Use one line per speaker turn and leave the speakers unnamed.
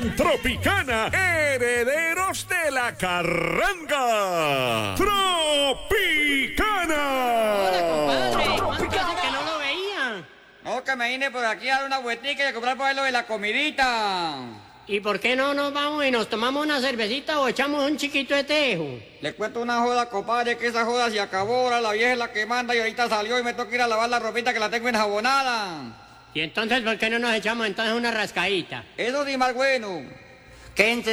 en Tropicana, herederos de la carranga. ¡Tropicana!
Hola, compadre. ¿Cuánto hace que no lo veía?
No, que me vine por aquí a dar una vueltica y a comprar por ahí lo de la comidita.
¿Y por qué no nos vamos y nos tomamos una cervecita o echamos un chiquito de tejo?
Le cuento una joda, compadre, que esa joda se acabó. Ahora la vieja es la que manda y ahorita salió y me toca ir a lavar la ropita que la tengo enjabonada.
¿Y entonces por qué no nos echamos entonces una rascadita?
Eso sí más bueno. Quédense